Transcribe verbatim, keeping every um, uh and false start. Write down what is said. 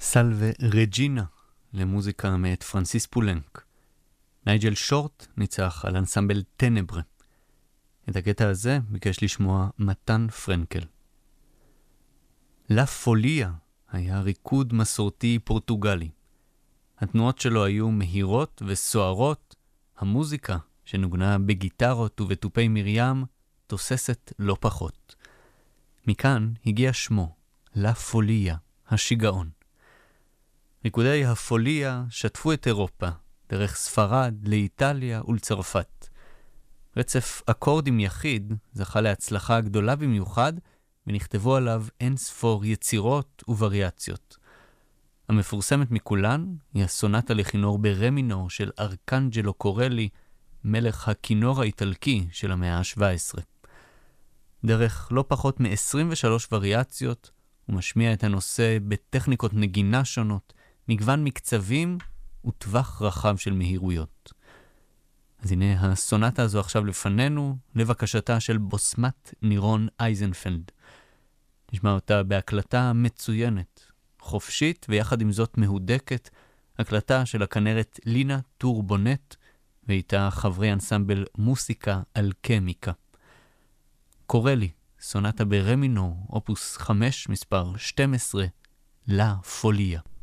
סלווה רג'ינה למוזיקה מאת פרנסיס פולנק. נייג'ל שורט ניצח על אנסמבל טנברה. את הקטע הזה ביקש לשמוע מתן פרנקל. לה פוליה היה ריקוד מסורתי פורטוגלי. התנועות שלו היו מהירות וסוערות. המוזיקה שנוגנה בגיטרות ובטופי מרים תוססת לא פחות. מכאן הגיע שמו, לה פוליה, השיגעון. ריקודי הפוליה שטפו את אירופה, דרך ספרד לאיטליה ולצרפת. רצף אקורדים יחיד זכה להצלחה גדולה במיוחד, ונכתבו עליו אין ספור יצירות ווריאציות. המפורסמת מכולן היא הסונטה לכינור ברמינור של ארקנג'לו קורלי, מלך הכינור האיטלקי של המאה ה-שבע עשרה. דרך לא פחות מ-עשרים ושלוש וריאציות, הוא משמיע את הנושא בטכניקות נגינה שונות, מגוון מקצבים וטווח רחב של מהירויות. אז הנה הסונטה הזו עכשיו לפנינו, לבקשתה של בוסמת נירון אייזנפלד. נשמע אותה בהקלטה מצוינת, חופשית ויחד עם זאת מהודקת, הקלטה של הכנרת לינה טורבונט, ואיתה חברי אנסמבל מוסיקה אלקמיקה. קורלי, סונטה ברמינור, אופוס חמש, מספר שתים עשרה, לה פוליה.